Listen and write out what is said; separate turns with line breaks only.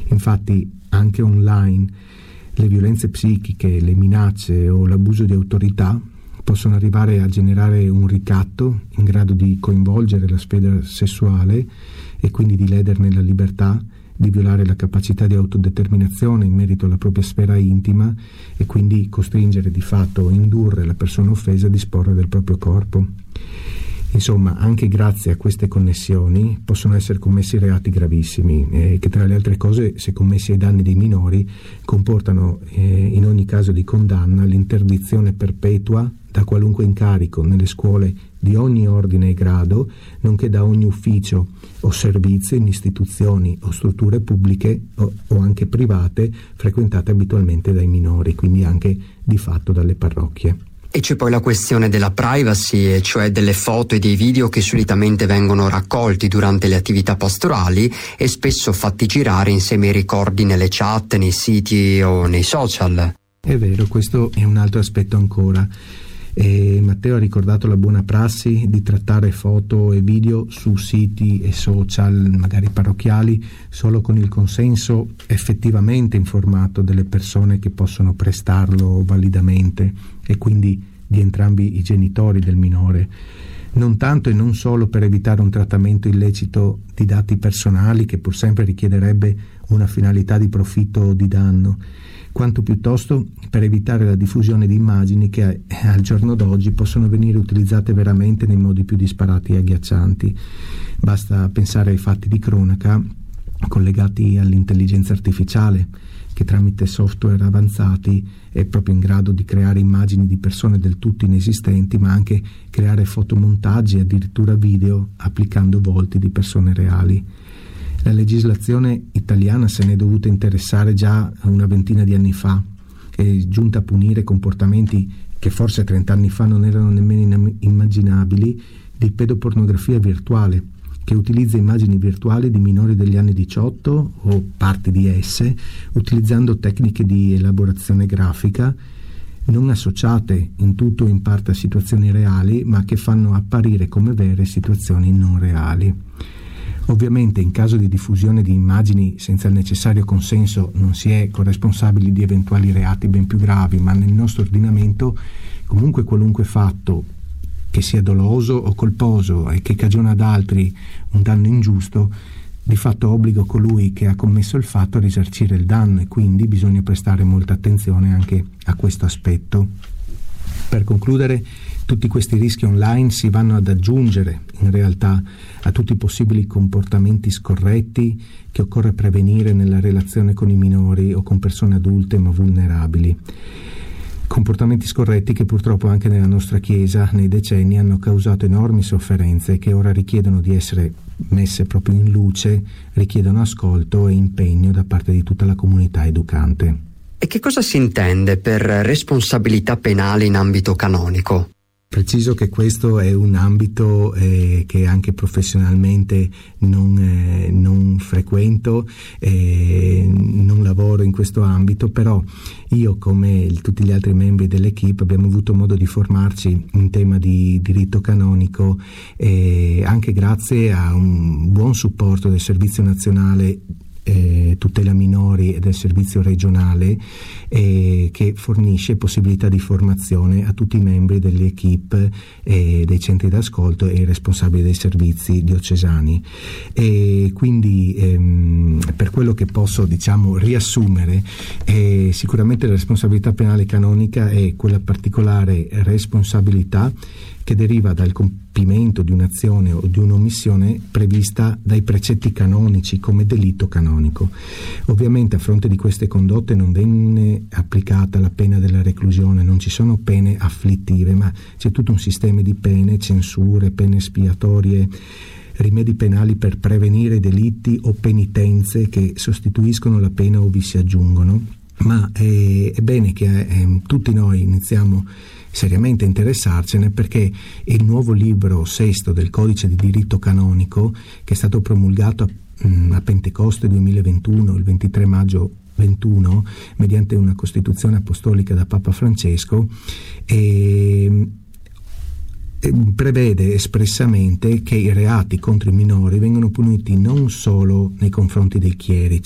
Infatti anche online le violenze psichiche, le minacce o l'abuso di autorità possono arrivare a generare un ricatto in grado di coinvolgere la sfera sessuale e quindi di lederne la libertà, di violare la capacità di autodeterminazione in merito alla propria sfera intima e quindi costringere di fatto o indurre la persona offesa a disporre del proprio corpo. Insomma, anche grazie a queste connessioni possono essere commessi reati gravissimi che, tra le altre cose, se commessi ai danni dei minori, comportano in ogni caso di condanna l'interdizione perpetua da qualunque incarico nelle scuole di ogni ordine e grado, nonché da ogni ufficio o servizio in istituzioni o strutture pubbliche o anche private frequentate abitualmente dai minori, quindi anche di fatto dalle parrocchie.
E c'è poi la questione della privacy, e cioè delle foto e dei video che solitamente vengono raccolti durante le attività pastorali e spesso fatti girare insieme ai ricordi nelle chat, nei siti o nei social.
È vero, questo è un altro aspetto ancora. Matteo ha ricordato la buona prassi di trattare foto e video su siti e social, magari parrocchiali, solo con il consenso effettivamente informato delle persone che possono prestarlo validamente e quindi di entrambi i genitori del minore. Non tanto e non solo per evitare un trattamento illecito di dati personali che pur sempre richiederebbe una finalità di profitto o di danno, quanto piuttosto per evitare la diffusione di immagini che al giorno d'oggi possono venire utilizzate veramente nei modi più disparati e agghiaccianti. Basta pensare ai fatti di cronaca collegati all'intelligenza artificiale, che tramite software avanzati è proprio in grado di creare immagini di persone del tutto inesistenti, ma anche creare fotomontaggi e addirittura video applicando volti di persone reali. La legislazione italiana se ne è dovuta interessare già una ventina di anni fa, è giunta a punire comportamenti che forse 30 anni fa non erano nemmeno immaginabili, di pedopornografia virtuale, che utilizza immagini virtuali di minori degli anni 18 o parti di esse, utilizzando tecniche di elaborazione grafica non associate in tutto o in parte a situazioni reali, ma che fanno apparire come vere situazioni non reali. Ovviamente in caso di diffusione di immagini senza il necessario consenso non si è corresponsabili di eventuali reati ben più gravi, ma nel nostro ordinamento comunque qualunque fatto che sia doloso o colposo e che cagiona ad altri un danno ingiusto, di fatto obbliga colui che ha commesso il fatto a risarcire il danno e quindi bisogna prestare molta attenzione anche a questo aspetto. Per concludere, tutti questi rischi online si vanno ad aggiungere in realtà a tutti i possibili comportamenti scorretti che occorre prevenire nella relazione con i minori o con persone adulte ma vulnerabili. Comportamenti scorretti che purtroppo anche nella nostra Chiesa nei decenni hanno causato enormi sofferenze e che ora richiedono di essere messe proprio in luce, richiedono ascolto e impegno da parte di tutta la comunità educante.
E che cosa si intende per responsabilità penale in ambito canonico?
Preciso che questo è un ambito che anche professionalmente non frequento, non lavoro in questo ambito, però io come tutti gli altri membri dell'equipe abbiamo avuto modo di formarci in tema di diritto canonico anche grazie a un buon supporto del Servizio Nazionale tutela minori e del servizio regionale che fornisce possibilità di formazione a tutti i membri delle equipe dei centri d'ascolto e i responsabili dei servizi diocesani, e quindi per quello che posso riassumere, sicuramente la responsabilità penale canonica è quella particolare responsabilità che deriva dal compimento di un'azione o di un'omissione prevista dai precetti canonici come delitto canonico. Ovviamente a fronte di queste condotte non venne applicata la pena della reclusione, non ci sono pene afflittive, ma c'è tutto un sistema di pene, censure, pene espiatorie, rimedi penali per prevenire delitti o penitenze che sostituiscono la pena o vi si aggiungono. Ma è bene che tutti noi iniziamo seriamente a interessarcene, perché il nuovo libro sesto del Codice di diritto canonico, che è stato promulgato a Pentecoste 2021, il 23 maggio 21, mediante una Costituzione apostolica da Papa Francesco, prevede espressamente che i reati contro i minori vengono puniti non solo nei confronti dei chierici,